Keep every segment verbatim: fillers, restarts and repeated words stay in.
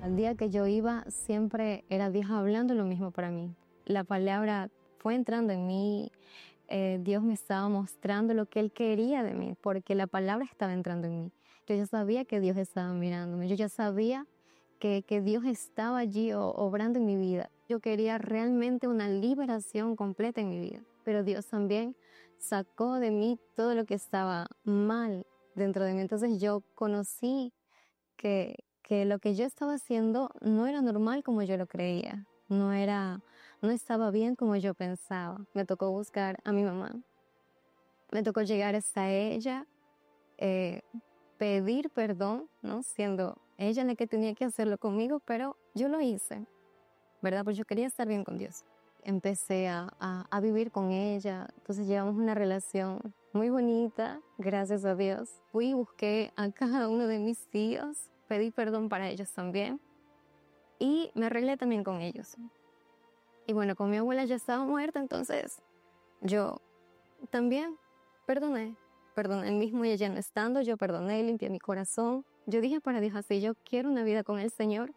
Al día que yo iba, siempre era Dios hablando lo mismo para mí. La palabra fue entrando en mí, eh, Dios me estaba mostrando lo que Él quería de mí, porque la palabra estaba entrando en mí. Yo ya sabía que Dios estaba mirándome, yo ya sabía que, que Dios estaba allí o, obrando en mi vida. Yo quería realmente una liberación completa en mi vida, pero Dios también sacó de mí todo lo que estaba mal dentro de mí. Entonces yo conocí que, que lo que yo estaba haciendo no era normal como yo lo creía, no era, no estaba bien como yo pensaba. Me tocó buscar a mi mamá, me tocó llegar hasta ella, eh, pedir perdón, ¿no? Siendo ella la que tenía que hacerlo conmigo, pero yo lo hice, ¿verdad? Pues yo quería estar bien con Dios. Empecé a, a, a vivir con ella, entonces llevamos una relación muy bonita, gracias a Dios. Fui y busqué a cada uno de mis tíos, pedí perdón para ellos también y me arreglé también con ellos. Y bueno, con mi abuela ya estaba muerta, entonces yo también perdoné, perdoné el mismo ella no estando, yo perdoné, limpié mi corazón. Yo dije para Dios así, yo quiero una vida con el Señor.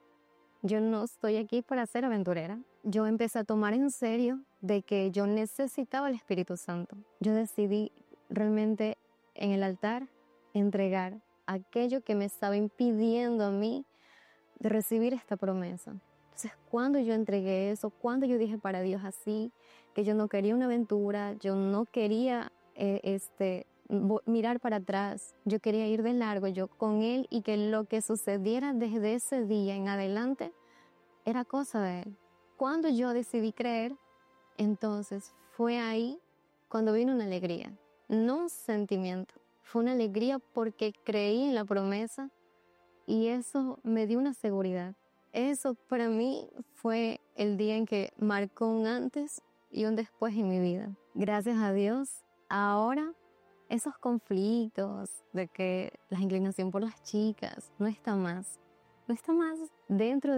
Yo no estoy aquí para ser aventurera. Yo empecé a tomar en serio de que yo necesitaba el Espíritu Santo. Yo decidí realmente en el altar entregar aquello que me estaba impidiendo a mí de recibir esta promesa. Entonces, cuando yo entregué eso, cuando yo dije para Dios así, que yo no quería una aventura, yo no quería eh, este, mirar para atrás, yo quería ir de largo, yo con Él, y que lo que sucediera desde ese día en adelante era cosa de Él. Cuando yo decidí creer, entonces fue ahí cuando vino una alegría, no un sentimiento, fue una alegría porque creí en la promesa y eso me dio una seguridad. Eso para mí fue el día en que marcó un antes y un después en mi vida. Gracias a Dios, ahora esos conflictos de que la inclinación por las chicas no está más, no está más dentro de